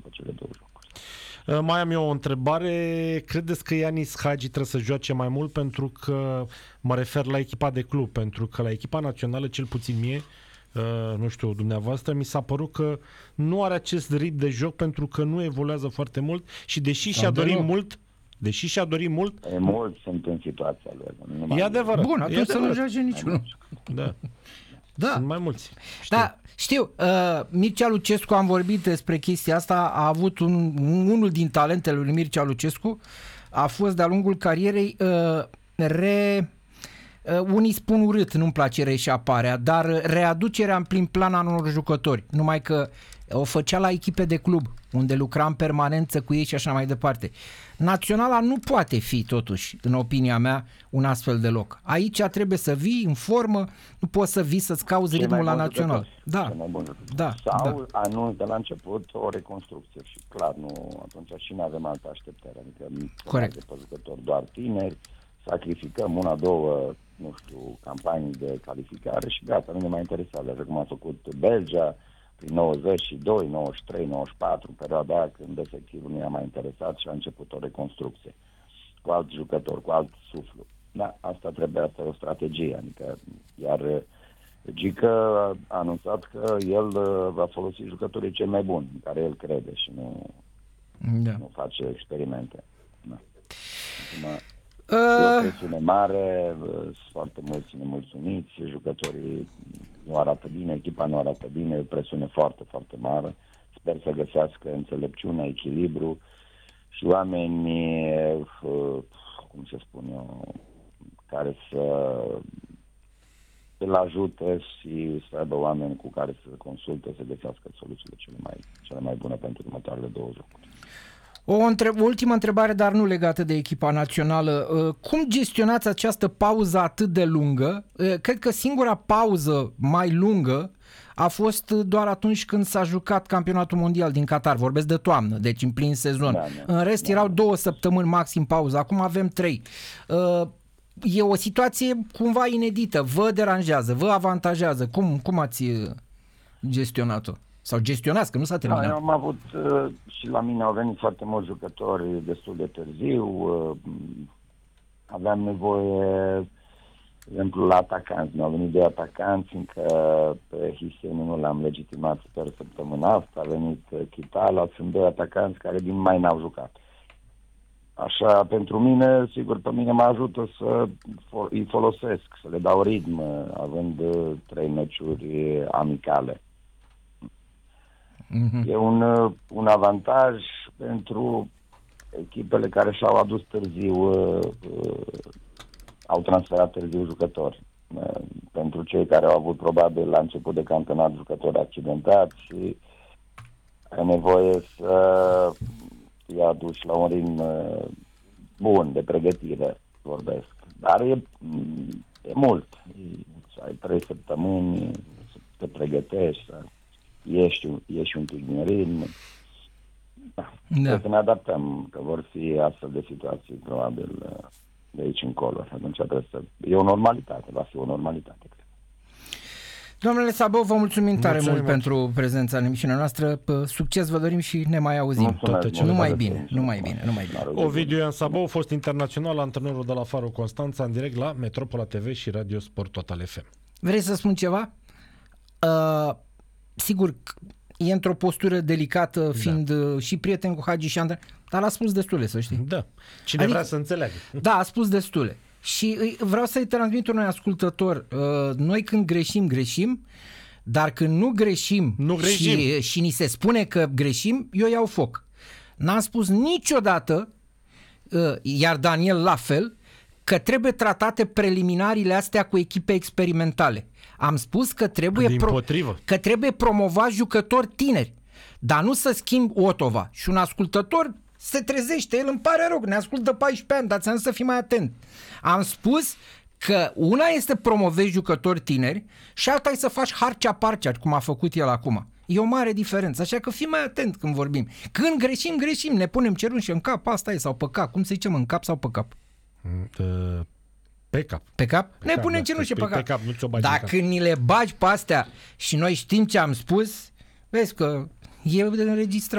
cele două jocuri. Mai am eu o întrebare. Credeți că Ianis Hagi trebuie să joace mai mult? Pentru că mă refer la echipa de club, pentru că la echipa națională, cel puțin mie, nu știu, dumneavoastră, mi s-a părut că nu are acest ritm de joc pentru că nu evoluează foarte mult și deși și-a dorit mult, mulți sunt în situația lui. E adevărat. Bun, atunci să nu joace niciunul. Da. Sunt mai mulți. Da, știu. Mircea Lucescu, am vorbit despre chestia asta, a avut unul din talentele lui Mircea Lucescu, a fost de-a lungul carierei unii spun urât, nu-mi place reșaparea, dar readucerea în plin plan a unor jucători, numai că o făcea la echipe de club, unde lucra în permanență cu ei și așa mai departe. Naționala nu poate fi, totuși, în opinia mea, un astfel de loc. Aici trebuie să vii în formă, nu poți să vii să-ți cauzi ritmul la național. Sau anunț de la început o reconstrucție și clar, nu, atunci și nu avem altă așteptare. Adică corect. De jucători doar tineri, sacrificăm una, două, nu știu, campanii de calificare și gata, nu ne mai interesează, așa cum a făcut Belgia prin 92, 93, 94, în perioada aia când efectiv nu i-a mai interesat și a început o reconstrucție cu alt jucător, cu alt suflu. Da, asta e o strategie, adică, iar Gică a anunțat că el va folosi jucătorii cei mai buni, în care el crede și nu face experimente. Da. E o presiune mare, sunt foarte mulți nemulțumiți, jucătorii nu arată bine, echipa nu arată bine, e o presiune foarte, foarte mare. Sper să găsească înțelepciune, echilibru și oameni, cum se spune eu, care să îl ajute și să aibă oameni cu care să consulte, să găsească soluțiile cele mai bune pentru următoarele două jocuri. O ultimă întrebare, dar nu legată de echipa națională. Cum gestionați această pauză atât de lungă? Cred că singura pauză mai lungă a fost doar atunci când s-a jucat campionatul mondial din Qatar. Vorbesc de toamnă, deci în plin sezon. În rest erau 2 săptămâni maxim pauză. Acum avem 3. E o situație cumva inedită. Vă deranjează, vă avantajează. Cum ați gestionat-o? Sau gestionați, că nu s-a terminat. Eu am avut, și la mine au venit foarte mulți jucători destul de târziu, aveam nevoie, de exemplu, la atacanți. Mi-au venit 2 atacanți, încă pe Hiseni nu l-am legitimat, sper, săptămâna asta, a venit Chitala, sunt 2 atacanți care din mai n-au jucat. Așa, pentru mine, sigur, pe mine mă ajută să îi folosesc, să le dau ritm, având 3 meciuri amicale. E un avantaj pentru echipele care și-au adus târziu, au transferat târziu jucători. Pentru cei care au avut probabil la început de campionat jucători accidentați și ai nevoie să i aduci la un ritm bun de pregătire, vorbesc. Dar e mult. Să ai 3 săptămâni să te pregătești, să ieși un pic din ritm. Trebuie să ne adaptăm, că vor fi astfel de situații probabil de aici încolo. Atunci e o normalitate, va fi o normalitate, cred. Domnule Szabó, vă mulțumim tare mult pentru prezența în emisiunea noastră. Succes vă dorim și ne mai auzim. Numai bine. Ovidiu Ioan Szabó, fost internațional, antrenorul de la Faro Constanța, în direct la Metropola TV și Radio Sport Total FM. Vrei să spun ceva? Sigur, e într-o postură delicată, fiind și prieten cu Hagi și Andrei, dar a spus destule, să știi. Da. Cine vrea să înțeleagă. Da, a spus destule. Și vreau să-i transmit unui ascultător. Noi când greșim, dar când nu greșim. Și ni se spune că greșim, eu iau foc. N-am spus niciodată, iar Daniel la fel, că trebuie tratate preliminariile astea cu echipe experimentale. Am spus că trebuie promovat jucători tineri, dar nu să schimb Otova. Și un ascultător se trezește, el îmi pare rău, ne ascultă 14 ani, dar ți-am zis să fii mai atent. Am spus că una este promovezi jucători tineri și alta e să faci harcea-parcea, cum a făcut el acum. E o mare diferență, așa că fii mai atent când vorbim. Când greșim, ne punem cerunși în cap, asta e, sau pe cap. Cum să zicem, în cap sau pe cap? Pe cap. Pe cap? Ne punem cenușe pe cap. Pe cap, nu ți-o bagi. Dacă ni le bagi pe astea și noi știm ce am spus, vezi că e înregistrat.